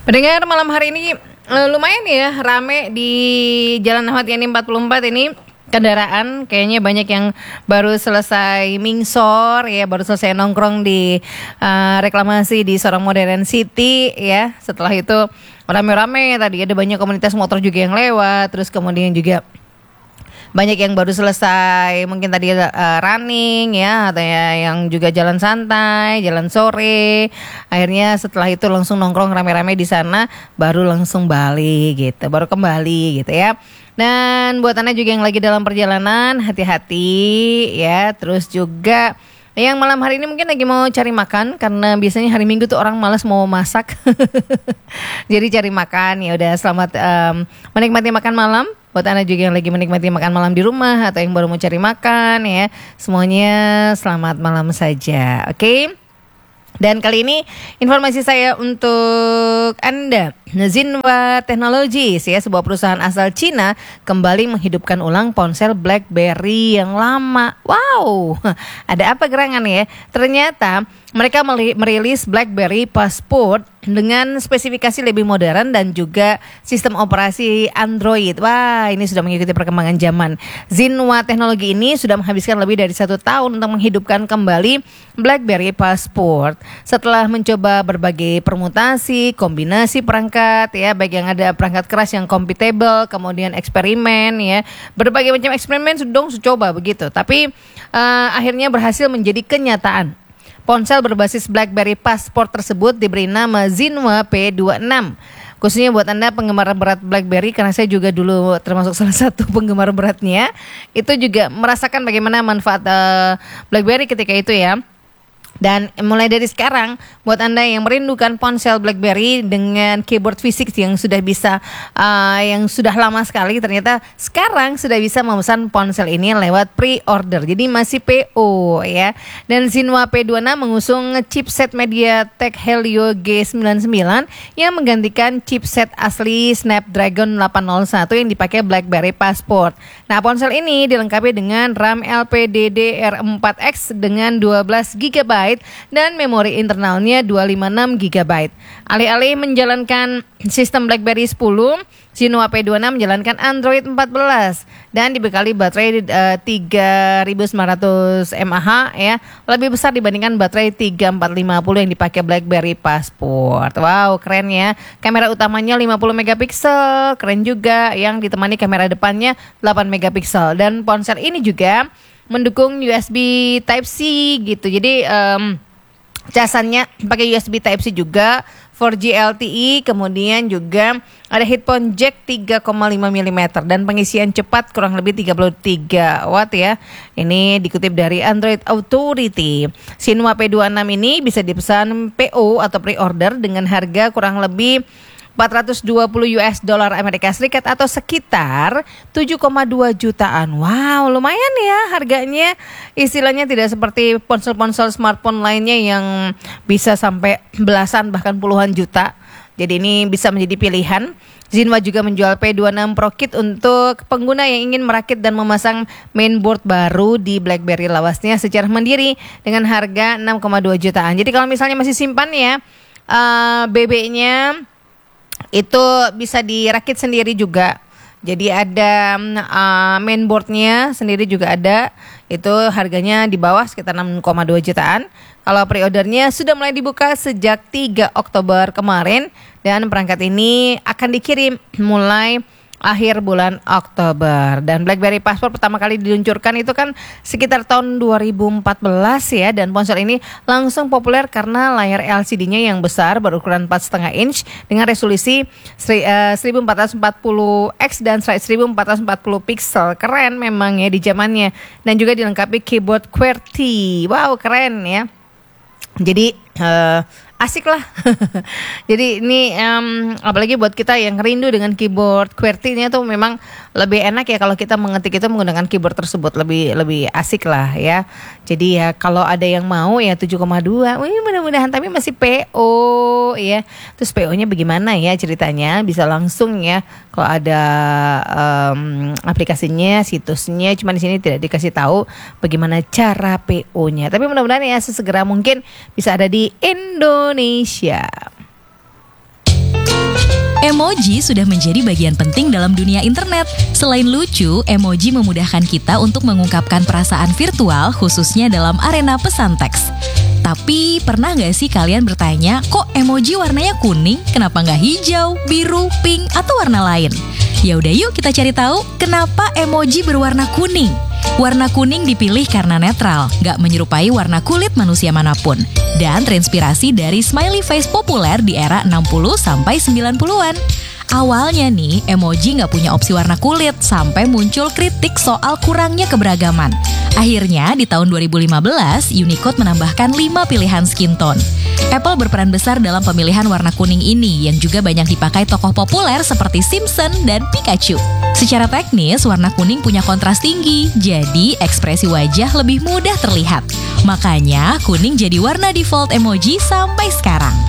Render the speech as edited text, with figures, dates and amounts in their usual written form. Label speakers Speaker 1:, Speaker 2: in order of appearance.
Speaker 1: Pendengar malam hari ini lumayan ya rame di Jalan Ahmad Yani 44 ini. Kendaraan kayaknya banyak yang baru selesai mingsor ya, baru selesai nongkrong di reklamasi di Sorong Modern City ya. Setelah itu rame-rame, tadi ada banyak komunitas motor juga yang lewat, terus kemudian juga banyak yang baru selesai mungkin tadi running ya, atau ya yang juga jalan santai, jalan sore. Akhirnya setelah itu langsung nongkrong rame-rame di sana, baru langsung balik gitu, baru kembali gitu ya. Dan buat Anda juga yang lagi dalam perjalanan, hati-hati ya. Terus juga yang malam hari ini mungkin lagi mau cari makan, karena biasanya hari Minggu tuh orang malas mau masak. Jadi cari makan, ya udah selamat menikmati makan malam. Buat Anda juga yang lagi menikmati makan malam di rumah atau yang baru mau cari makan ya, semuanya selamat malam saja. Oke? Dan kali ini informasi saya untuk Anda. Zinwa Technologies ya, sebuah perusahaan asal Cina kembali menghidupkan ulang ponsel BlackBerry yang lama. Wow, ada apa gerangan ya? Ternyata mereka merilis BlackBerry Passport dengan spesifikasi lebih modern dan juga sistem operasi Android. Wah, ini sudah mengikuti perkembangan zaman. Zinwa Teknologi ini sudah menghabiskan lebih dari 1 tahun untuk menghidupkan kembali BlackBerry Passport. Setelah mencoba berbagai permutasi, kombinasi perangkat ya, baik yang ada perangkat keras yang compatible, kemudian eksperimen ya, berbagai macam eksperimen sudah coba begitu. Tapi akhirnya berhasil menjadi kenyataan. Ponsel berbasis BlackBerry Passport tersebut diberi nama Zinwa P26. Khususnya buat Anda penggemar berat BlackBerry, karena saya juga dulu termasuk salah satu penggemar beratnya, itu juga merasakan bagaimana manfaat BlackBerry ketika itu ya. Dan mulai dari sekarang, buat Anda yang merindukan ponsel BlackBerry dengan keyboard fisik yang sudah bisa, yang sudah lama sekali, ternyata sekarang sudah bisa memesan ponsel ini lewat pre-order. Jadi masih PO ya. Dan Zinwa P26 mengusung chipset MediaTek Helio G99 yang menggantikan chipset asli Snapdragon 801 yang dipakai BlackBerry Passport. Nah, ponsel ini dilengkapi dengan RAM LPDDR4X dengan 12 GB dan memori internalnya 256 GB. Alih-alih menjalankan sistem BlackBerry 10, Zinwa P26 menjalankan Android 14 dan dibekali baterai 3900 mAh ya, lebih besar dibandingkan baterai 3450 yang dipakai BlackBerry Passport. Wow, keren ya. Kamera utamanya 50 megapiksel, keren juga, yang ditemani kamera depannya 8 megapiksel. Dan ponsel ini juga mendukung USB Type-C gitu. Jadi casannya pakai USB Type-C juga, 4G LTE, kemudian juga ada headphone jack 3,5 mm dan pengisian cepat kurang lebih 33 watt ya. Ini dikutip dari Android Authority. Zinwa P26 ini bisa dipesan PO atau pre-order dengan harga kurang lebih $420 Amerika Serikat atau sekitar 7,2 jutaan. Wow, lumayan ya harganya. Istilahnya tidak seperti ponsel-ponsel smartphone lainnya yang bisa sampai belasan bahkan puluhan juta. Jadi ini bisa menjadi pilihan. Zinwa juga menjual P26 Pro Kit untuk pengguna yang ingin merakit dan memasang mainboard baru di BlackBerry lawasnya secara mandiri dengan harga 6,2 jutaan. Jadi kalau misalnya masih simpan ya BB-nya, itu bisa dirakit sendiri juga. Jadi ada mainboardnya sendiri juga ada. Itu harganya di bawah sekitar 6,2 jutaan. Kalau pre-ordernya sudah mulai dibuka sejak 3 Oktober kemarin. Dan perangkat ini akan dikirim mulai akhir bulan Oktober. Dan BlackBerry Passport pertama kali diluncurkan itu kan sekitar tahun 2014 ya. Dan ponsel ini langsung populer karena layar LCD-nya yang besar berukuran 4,5 inch dengan resolusi 1440x dan 1440 pixel. Keren memang ya di zamannya. Dan juga dilengkapi keyboard QWERTY. Wow, keren ya. Jadi asik lah. Jadi ini apalagi buat kita yang rindu dengan keyboard QWERTY-nya tuh memang lebih enak ya kalau kita mengetik itu menggunakan keyboard tersebut, lebih asik lah ya. Jadi ya kalau ada yang mau ya 7,2, mudah-mudahan, tapi masih PO ya. Terus PO-nya bagaimana ya ceritanya? Bisa langsung ya kalau ada aplikasinya, situsnya, cuma di sini tidak dikasih tahu bagaimana cara PO-nya. Tapi mudah-mudahan ya sesegera mungkin bisa ada di Indonesia.
Speaker 2: Emoji sudah menjadi bagian penting dalam dunia internet. Selain lucu, emoji memudahkan kita untuk mengungkapkan perasaan virtual khususnya dalam arena pesan teks. Tapi pernah nggak sih kalian bertanya, kok emoji warnanya kuning? Kenapa nggak hijau, biru, pink, atau warna lain? Ya udah yuk kita cari tahu kenapa emoji berwarna kuning. Warna kuning dipilih karena netral, nggak menyerupai warna kulit manusia manapun. Dan terinspirasi dari smiley face populer di era 60-90-an. Awalnya nih, emoji nggak punya opsi warna kulit sampai muncul kritik soal kurangnya keberagaman. Akhirnya, di tahun 2015, Unicode menambahkan 5 pilihan skin tone. Apple berperan besar dalam pemilihan warna kuning ini yang juga banyak dipakai tokoh populer seperti Simpson dan Pikachu. Secara teknis, warna kuning punya kontras tinggi, jadi ekspresi wajah lebih mudah terlihat. Makanya, kuning jadi warna default emoji sampai sekarang.